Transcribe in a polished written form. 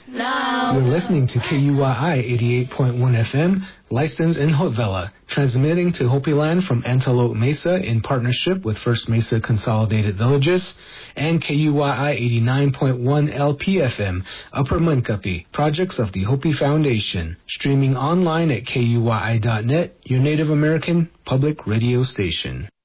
Now. You're listening to KUYI 88.1 FM, licensed in Hotvela, transmitting to Hopi Land from Antelope Mesa in partnership with First Mesa Consolidated Villages, and KUYI 89.1 LPFM, Upper Munkapi, projects of the Hopi Foundation, streaming online at KUYI.net, your Native American public radio station.